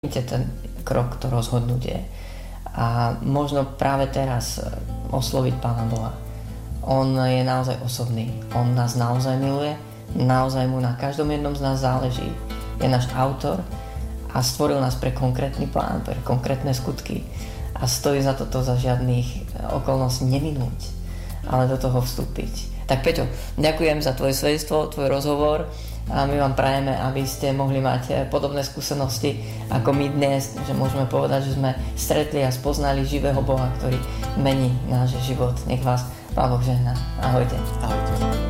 ten krok, to rozhodnutie. A možno práve teraz osloviť Pána Boha. On je naozaj osobný. On nás naozaj miluje, naozaj mu na každom jednom z nás záleží. Je náš autor a stvoril nás pre konkrétny plán, pre konkrétne skutky. A stojí za toto za žiadnych okolností neminúť, ale do toho vstúpiť. Tak Peťo, ďakujem za tvoje svedectvo, tvoj rozhovor a my vám prajeme, aby ste mohli mať podobné skúsenosti ako my dnes, že môžeme povedať, že sme stretli a spoznali živého Boha, ktorý mení náš život. Nech vás Pán Boh žehná. Ahojte. Ahojte.